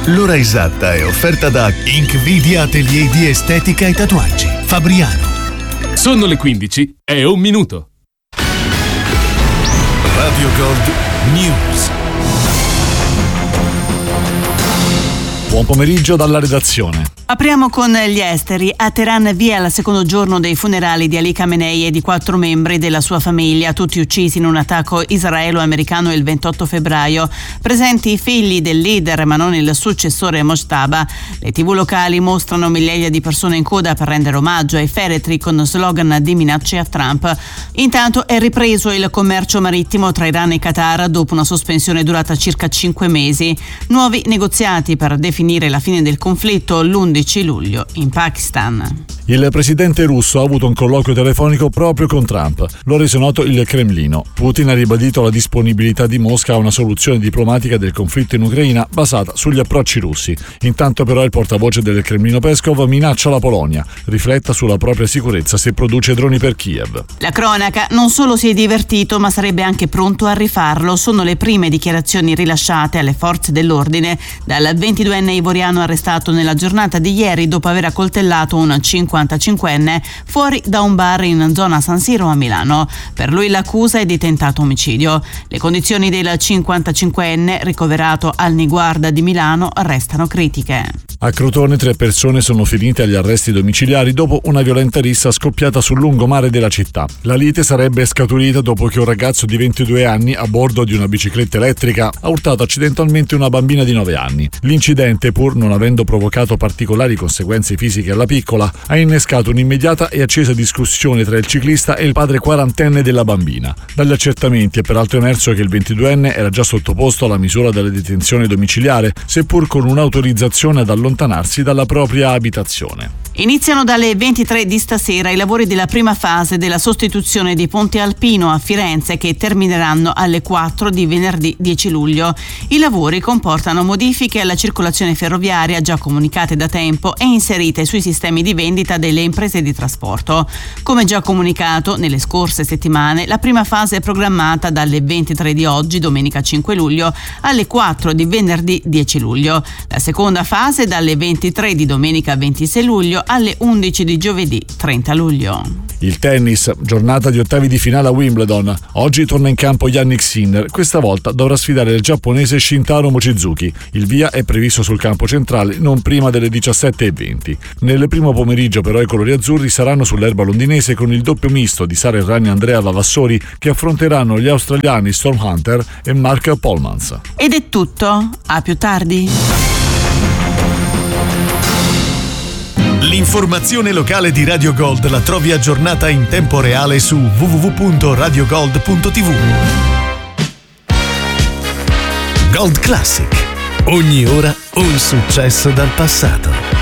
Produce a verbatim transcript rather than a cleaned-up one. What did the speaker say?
L'ora esatta è offerta da Inkvidia Atelier di Estetica e Tatuaggi, Fabriano. Sono le quindici e un minuto. Radio Gold News. Buon pomeriggio dalla redazione. Apriamo con gli esteri. A Teheran via il secondo giorno dei funerali di Ali Khamenei e di quattro membri della sua famiglia, tutti uccisi in un attacco israelo-americano il ventotto febbraio. Presenti i figli del leader, ma non il successore Mojtaba. Le tivù locali mostrano migliaia di persone in coda per rendere omaggio ai feretri con slogan di minacce a Trump. Intanto è ripreso il commercio marittimo tra Iran e Qatar dopo una sospensione durata circa cinque mesi. Nuovi negoziati per definire la fine del conflitto l'undici luglio in Pakistan. Il presidente russo ha avuto un colloquio telefonico proprio con Trump. Lo ha reso noto il Cremlino. Putin ha ribadito la disponibilità di Mosca a una soluzione diplomatica del conflitto in Ucraina basata sugli approcci russi. Intanto però il portavoce del Cremlino Peskov minaccia la Polonia. Rifletta sulla propria sicurezza se produce droni per Kiev. La cronaca: non solo si è divertito, ma sarebbe anche pronto a rifarlo. Sono le prime dichiarazioni rilasciate alle forze dell'ordine dal ventiduenne ivoriano arrestato nella giornata di ieri dopo aver accoltellato un cinquantacinquenne fuori da un bar in zona San Siro a Milano. Per lui l'accusa è di tentato omicidio. Le condizioni del cinquantacinquenne, ricoverato al Niguarda di Milano, restano critiche. A Crotone tre persone sono finite agli arresti domiciliari dopo una violenta rissa scoppiata sul lungomare della città. La lite sarebbe scaturita dopo che un ragazzo di ventidue anni a bordo di una bicicletta elettrica ha urtato accidentalmente una bambina di nove anni. L'incidente, pur non avendo provocato particolari conseguenze fisiche alla piccola, ha innescato un'immediata e accesa discussione tra il ciclista e il padre quarantenne della bambina. Dagli accertamenti è peraltro emerso che il ventiduenne era già sottoposto alla misura della detenzione domiciliare, seppur con un'autorizzazione ad allontanarsi dalla propria abitazione. Iniziano dalle ventitré di stasera i lavori della prima fase della sostituzione di Ponte Alpino a Firenze, che termineranno alle quattro di venerdì dieci luglio. I lavori comportano modifiche alla circolazione ferroviaria già comunicate da tempo e inserite sui sistemi di vendita delle imprese di trasporto. Come già comunicato nelle scorse settimane, la prima fase è programmata dalle ventitré di oggi, domenica cinque luglio, alle quattro di venerdì dieci luglio. La seconda fase dalle ventitré di domenica ventisei luglio alle undici di giovedì trenta luglio. Il tennis, giornata di ottavi di finale a Wimbledon. Oggi torna in campo Jannik Sinner. Questa volta dovrà sfidare il giapponese Shintaro Mochizuki. Il via è previsto sul campo centrale non prima delle diciassette e venti. Nel primo pomeriggio però i colori azzurri saranno sull'erba londinese con il doppio misto di Sara Errani e Andrea Vavassori, che affronteranno gli australiani Storm Hunter e Mark Polmans. Ed è tutto. A più tardi. L'informazione locale di Radio Gold la trovi aggiornata in tempo reale su w w w punto radio gold punto t v. Gold Classic. Ogni ora un successo dal passato.